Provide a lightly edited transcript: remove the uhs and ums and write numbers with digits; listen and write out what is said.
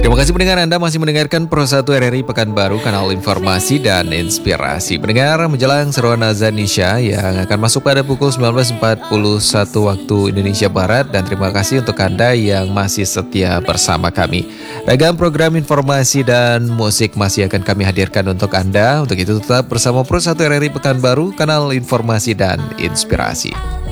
Terima kasih pendengar, Anda masih mendengarkan Pro 1 RRI Pekanbaru, kanal informasi dan inspirasi. Pendengar, menjelang seruan azan Isya yang akan masuk pada pukul 19.41 waktu Indonesia Barat. Dan terima kasih untuk Anda yang masih setia bersama kami. Ragam program informasi dan musik masih akan kami hadirkan untuk Anda. Untuk itu tetap bersama Pro 1 RRI Pekanbaru, kanal informasi dan inspirasi.